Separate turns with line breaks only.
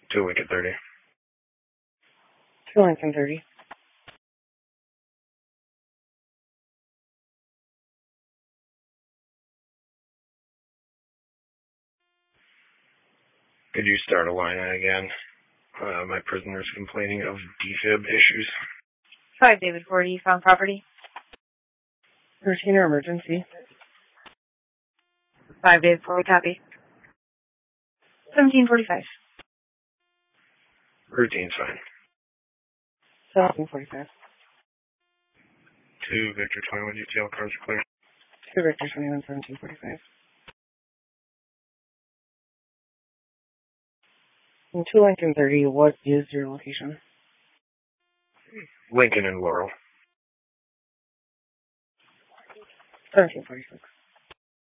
2 Lincoln 30.
2 Lincoln 30.
Could you start a line again? My prisoner's complaining of defib issues.
5 David 40, found property.
Routine or emergency?
5 David 40, copy. 1745.
Routine's fine.
1745.
2 Victor 21 detail, cars are clear.
2 Victor 21, 1745. And 2 Lincoln 30, what is your location?
Lincoln and Laurel.
1746.